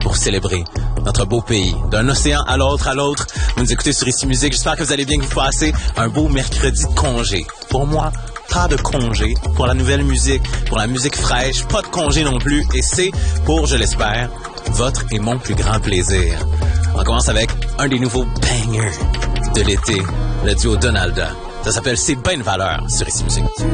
pour célébrer notre beau pays. D'un océan à l'autre, vous nous écoutez sur Ici Musique. J'espère que vous allez bien, que vous passez un beau mercredi de congé. Pour moi, pas de congé. Pour la nouvelle musique, pour la musique fraîche, pas de congé non plus. Et c'est pour, je l'espère, votre et mon plus grand plaisir. On commence avec un des nouveaux bangers de l'été, le duo Donalda. Ça s'appelle C'est ben de valeur sur Ici Musique.